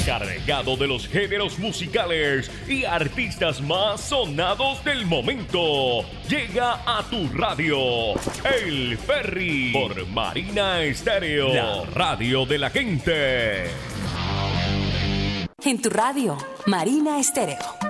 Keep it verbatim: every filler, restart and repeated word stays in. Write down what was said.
cargado de los géneros musicales y artistas más sonados del momento. Llega a tu radio, El Ferry, por Marina Estéreo, la radio de la gente. En tu radio, Marina Estéreo.